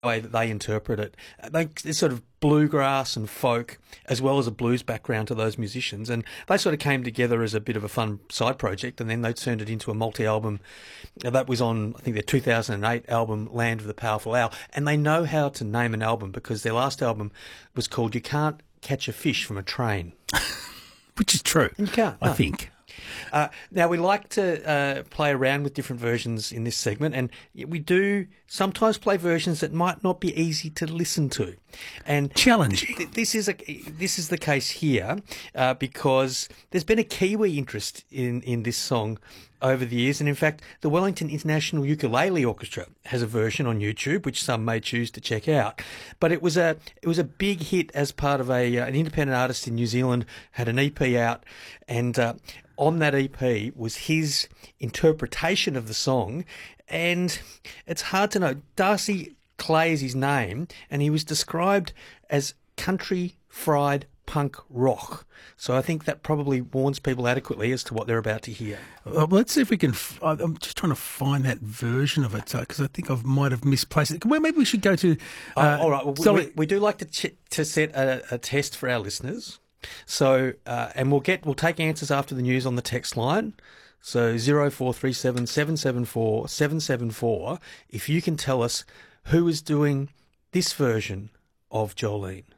way that they interpret it. There's sort of bluegrass and folk, as well as a blues background to those musicians, and they sort of came together as a bit of a fun side project, and then they turned it into a multi-album. That was on, I think, their 2008 album, Land of the Powerful Owl, and they know how to name an album because their last album was called You Can't Catch a Fish from a Train. Which is true. You can't, I no. think. Now, we like to play around with different versions in this segment, and we do sometimes play versions that might not be easy to listen to. And challenging. This is the case here because there's been a Kiwi interest in this song over the years, and in fact, the Wellington International Ukulele Orchestra has a version on YouTube, which some may choose to check out. But it was a big hit as part of an independent artist in New Zealand, had an EP out, and on that EP was his interpretation of the song, and it's hard to know. Darcy Clay is his name, and he was described as country fried punk rock. So I think that probably warns people adequately as to what they're about to hear. Well, let's see if we can. I'm just trying to find that version of it because I think I might have misplaced it. Well, maybe we should go to. All right. Well, we do like to set a test for our listeners. So and we'll take answers after the news on the text line. So 0437 774 774. If you can tell us who is doing this version of Jolene.